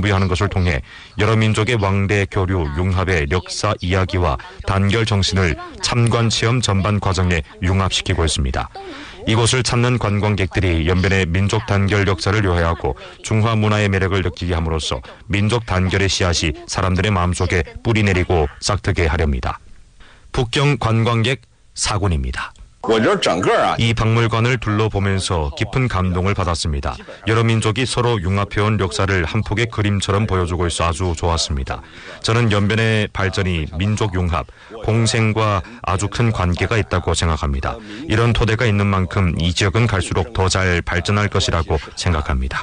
풍부하는 것을 통해 여러 민족의 왕래 교류 융합의 역사 이야기와 단결 정신을 참관 체험 전반 과정에 융합시키고 있습니다. 이곳을 찾는 관광객들이 연변의 민족 단결 역사를 요해하고 중화 문화의 매력을 느끼게 함으로써 민족 단결의 씨앗이 사람들의 마음속에 뿌리내리고 싹트게 하렵니다. 북경 관광객 사군입니다. 이 박물관을 둘러보면서 깊은 감동을 받았습니다. 여러 민족이 서로 융합해온 역사를 한 폭의 그림처럼 보여주고 있어 아주 좋았습니다. 저는 연변의 발전이 민족 융합, 공생과 아주 큰 관계가 있다고 생각합니다. 이런 토대가 있는 만큼 이 지역은 갈수록 더 잘 발전할 것이라고 생각합니다.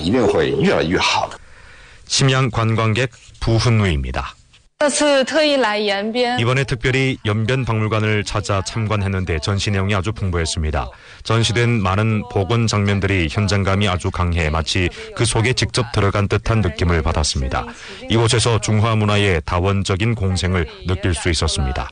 심양 관광객 부훈우입니다. 이번에 특별히 연변 박물관을 찾아 참관했는데 전시 내용이 아주 풍부했습니다. 전시된 많은 복원 장면들이 현장감이 아주 강해 마치 그 속에 직접 들어간 듯한 느낌을 받았습니다. 이곳에서 중화 문화의 다원적인 공생을 느낄 수 있었습니다.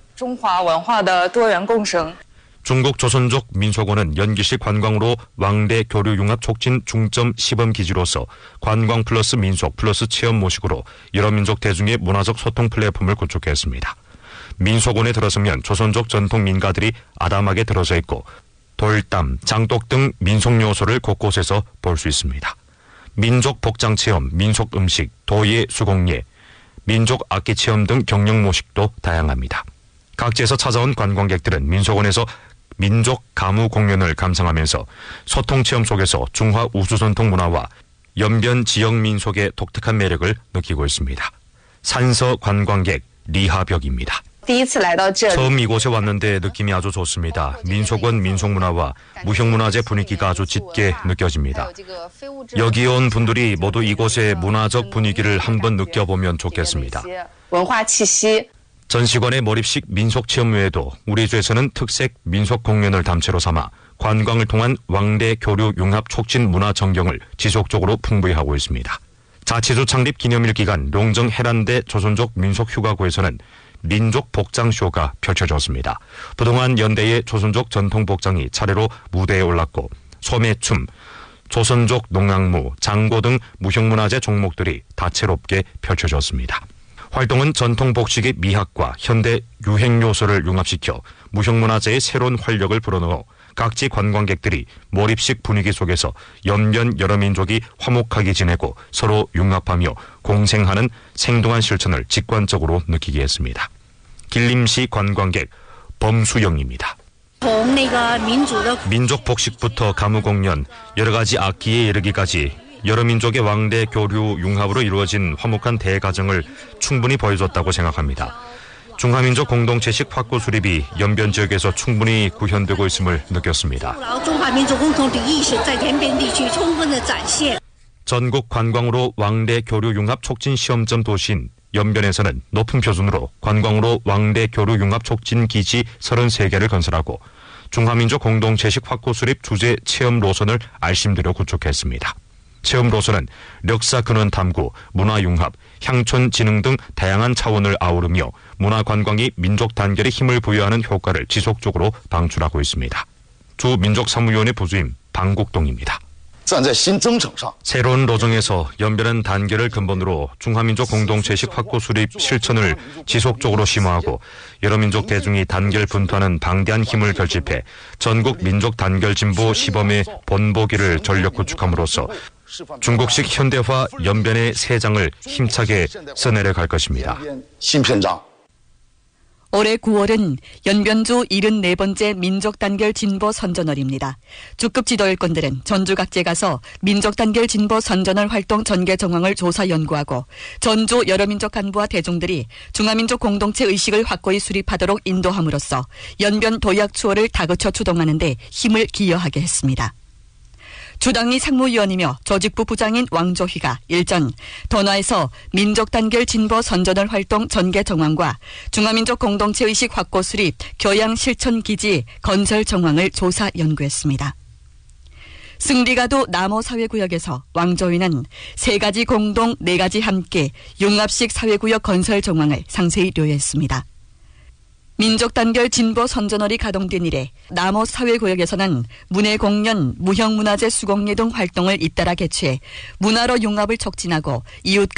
중국 조선족 민속원은 연기식 관광으로 왕래 교류 융합 촉진 중점 시범 기지로서 관광 플러스 민속 플러스 체험 모식으로 여러 민족 대중의 문화적 소통 플랫폼을 구축했습니다. 민속원에 들어서면 조선족 전통 민가들이 아담하게 들어서 있고 돌담, 장독 등 민속 요소를 곳곳에서 볼 수 있습니다. 민족 복장 체험, 민속 음식, 도예 수공예, 민족 악기 체험 등 경영 모식도 다양합니다. 각지에서 찾아온 관광객들은 민속원에서 민족 가무 공연을 감상하면서 소통체험 속에서 중화 우수전통 문화와 연변 지역 민속의 독특한 매력을 느끼고 있습니다. 산서 관광객 리하벽입니다. 처음 이곳에 왔는데 느낌이 아주 좋습니다. 민속원 민속문화와 무형문화재 분위기가 아주 짙게 느껴집니다. 여기 온 분들이 모두 이곳의 문화적 분위기를 한번 느껴보면 좋겠습니다. 전시관의 몰입식 민속체험 외에도 우리 주에서는 특색 민속 공연을 담채로 삼아 관광을 통한 왕래 교류 융합 촉진 문화 전경을 지속적으로 풍부히 하고 있습니다. 자치주 창립 기념일 기간 롱정 해란대 조선족 민속휴가구에서는 민족 복장쇼가 펼쳐졌습니다. 부동한 연대의 조선족 전통 복장이 차례로 무대에 올랐고 소매춤, 조선족 농악무, 장고 등 무형문화재 종목들이 다채롭게 펼쳐졌습니다. 활동은 전통 복식의 미학과 현대 유행 요소를 융합시켜 무형문화재의 새로운 활력을 불어넣어 각지 관광객들이 몰입식 분위기 속에서 연변 여러 민족이 화목하게 지내고 서로 융합하며 공생하는 생동한 실천을 직관적으로 느끼게 했습니다. 길림시 관광객 범수영입니다. 민족 복식부터 가무 공연, 여러 가지 악기에 이르기까지 여러 민족의 왕래 교류 융합으로 이루어진 화목한 대가정을 충분히 보여줬다고 생각합니다. 중화민족 공동체식 확고 수립이 연변 지역에서 충분히 구현되고 있음을 느꼈습니다. 전국 관광으로 왕래 교류 융합 촉진 시험점 도시인 연변에서는 높은 표준으로 관광으로 왕래 교류 융합 촉진 기지 33개를 건설하고 중화민족 공동체식 확고 수립 주제 체험 노선을 알심대로 구축했습니다. 체험 노선은 역사 근원 탐구, 문화 융합, 향촌 진흥 등 다양한 차원을 아우르며 문화 관광이 민족 단결에 힘을 부여하는 효과를 지속적으로 방출하고 있습니다. 주 민족사무위원회 부주임 방국동입니다. 새로운 로정에서 연변한 단결을 근본으로 중화민족 공동체식 확고 수립 실천을 지속적으로 심화하고 여러 민족 대중이 단결 분투하는 방대한 힘을 결집해 전국 민족 단결 진보 시범의 본보기를 전력 구축함으로써 중국식 현대화 연변의 새 장을 힘차게 써내려갈 것입니다. 올해 9월은 연변주 74번째 민족단결 진보 선전월입니다. 주급 지도 일꾼들은 전주 각지에 가서 민족단결 진보 선전월 활동 전개 정황을 조사 연구하고 전주 여러 민족 간부와 대중들이 중화민족 공동체 의식을 확고히 수립하도록 인도함으로써 연변 도약 추호를 다그쳐 추동하는 데 힘을 기여하게 했습니다. 주당리 상무위원이며 조직부 부장인 왕조희가 일전 don화에서 민족단결 진보 선전월 활동 전개 정황과 중화민족 공동체 의식 확고 수립 교양 실천 기지 건설 정황을 조사 연구했습니다. 승리가도 남호 사회구역에서 왕조희는 3가지 공동 4가지 함께 융합식 사회구역 건설 정황을 상세히 료했습니다. 민족단결 진보 선전월이 가동된 이래 남호 사회구역에서는 문해공연, 무형문화재 수공예 등 활동을 잇따라 개최해 문화로 융합을 촉진하고 이웃